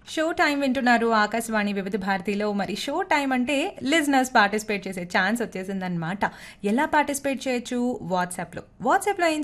Show time వింటున్నారు ఆకాశవాణి వివిధ భారతిలో. మరి షో టైం అంటే లిజనర్స్ పార్టిసిపేట్ చేసే ఛాన్స్ వచ్చేసిందనమాట. ఎలా పార్టిసిపేట్ చేయొచ్చు? వాట్సాప్లో ఏం